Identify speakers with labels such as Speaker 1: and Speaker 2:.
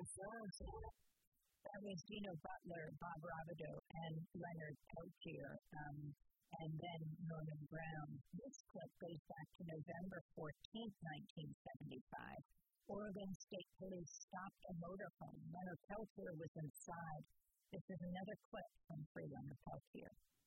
Speaker 1: That was Dino Butler, Bob Robideau, and Leonard Peltier, and then Norman Brown. This clip goes back to November 14th, 1975. Oregon State Police stopped a motorhome. Leonard Peltier was inside. This is another clip from Free Leonard Peltier.